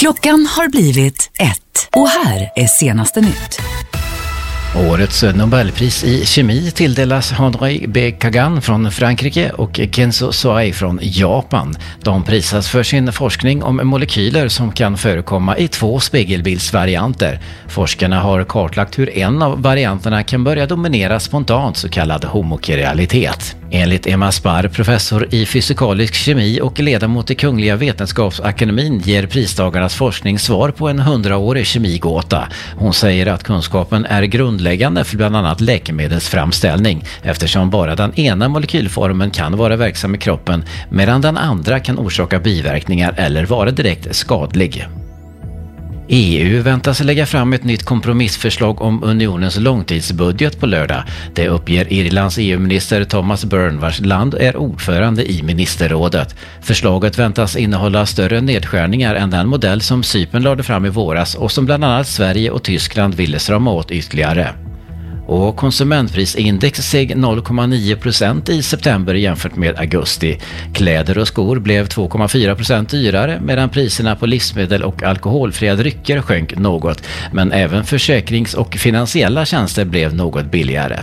Klockan har blivit 1 och här är senaste nytt. Årets Nobelpris i kemi tilldelas Henri B. Kagan från Frankrike och Kenzo Soei från Japan. De prisas för sin forskning om molekyler som kan förekomma i 2 spegelbildsvarianter. Forskarna har kartlagt hur en av varianterna kan börja dominera spontant, så kallad homokerialitet. Enligt Emma Sparr, professor i fysikalisk kemi och ledamot i Kungliga Vetenskapsakademin, ger pristagarnas forskning svar på en 100-årig kemigåta. Hon säger att kunskapen är grundläggande för bland annat läkemedelsframställning, eftersom bara den ena molekylformen kan vara verksam i kroppen medan den andra kan orsaka biverkningar eller vara direkt skadlig. EU väntas lägga fram ett nytt kompromissförslag om unionens långtidsbudget på lördag. Det uppger Irlands EU-minister Thomas Byrne, vars land är ordförande i ministerrådet. Förslaget väntas innehålla större nedskärningar än den modell som Cypern lade fram i våras och som bland annat Sverige och Tyskland ville strama åt ytterligare. Och konsumentprisindex steg 0,9% i september jämfört med augusti. Kläder och skor blev 2,4% dyrare medan priserna på livsmedel och alkoholfria drycker sjönk något. Men även försäkrings- och finansiella tjänster blev något billigare.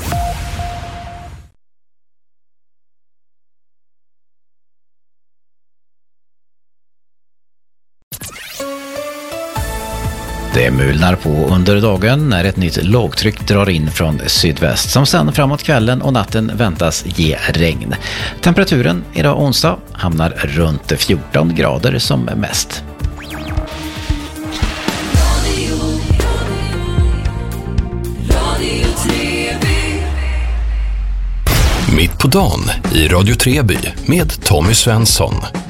Det mulnar på under dagen när ett nytt lågtryck drar in från sydväst som sen framåt kvällen och natten väntas ge regn. Temperaturen idag onsdag hamnar runt 14 grader som mest. Mitt på dagen i Radio Treby med Tommy Svensson.